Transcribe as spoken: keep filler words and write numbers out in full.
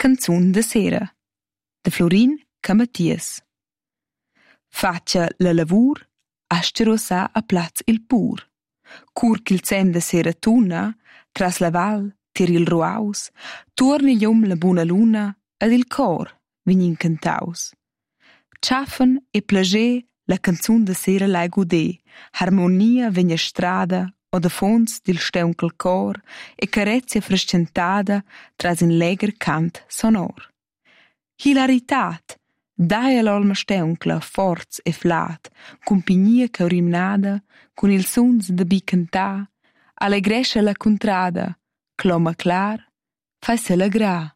Canzun de sera, de Florin Camatias. Faccia la lavur, astero sa a plaz il pur. Cur ch'il sem de sera tuna, tras la val, tir il ruaus, tuorni giom la buna luna ed il cor vignin cantaus. Ciaffen e plager la canzun de sera lai godè, harmonia vegna strada o da fons dil steunkel cor e carezia frascentada tras in leger cant sonor. Hilaritat, dai all'olma steunkla forz e flat, compagnia caurimnada, cun il suns da bi cantà, allegrescia la contrada, cloma clar, fai se la gra.